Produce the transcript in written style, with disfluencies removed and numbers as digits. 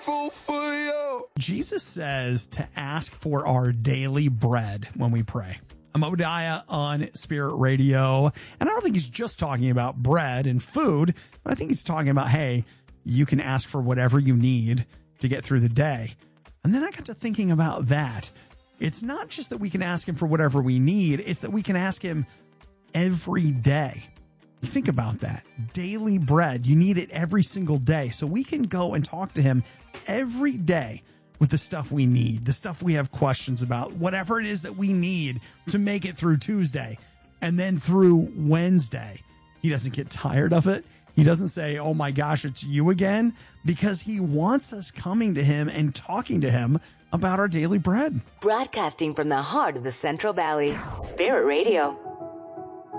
Jesus says to ask for our daily bread when we pray. I'm Obadiah on Spirit Radio, and I don't think he's just talking about bread and food, but I think he's talking about, hey, you can ask for whatever you need to get through the day. And then I got to thinking about that. It's not just that we can ask him for whatever we need, it's that we can ask him every day. Think about that. Daily bread. You need it every single day. So we can go and talk to him every day with the stuff we need, the stuff we have questions about, whatever it is that we need to make it through Tuesday and then through Wednesday. He doesn't get tired of it. He doesn't say, oh my gosh, it's you again, because he wants us coming to him and talking to him about our daily bread. Broadcasting from the heart of the Central Valley, Spirit Radio.